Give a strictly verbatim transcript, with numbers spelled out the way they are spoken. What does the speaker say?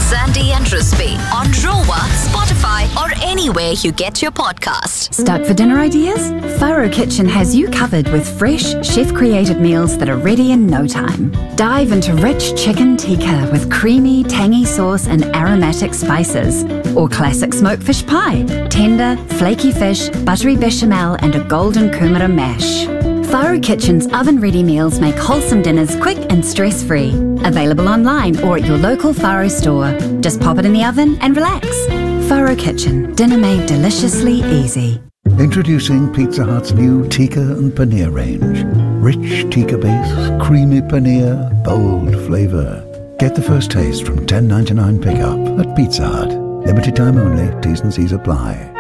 Zandy and Rizvi on Rover, Spotify, or anywhere you get your podcast. Stuck for dinner ideas? Faro Kitchen has you covered with fresh, chef-created meals that are ready in no time. Dive into rich chicken tikka with creamy, tangy sauce and aromatic spices. Or classic smoked fish pie, tender, flaky fish, buttery bechamel and a golden kumara mash. Faro Kitchen's oven-ready meals make wholesome dinners quick and stress-free. Available online or at your local Faro store. Just pop it in the oven and relax. Faro Kitchen, dinner made deliciously easy. Introducing Pizza Hut's new tikka and paneer range. Rich tikka base, creamy paneer, bold flavour. Get the first taste from ten ninety-nine pickup at Pizza Hut. Limited time only, T's and C's apply.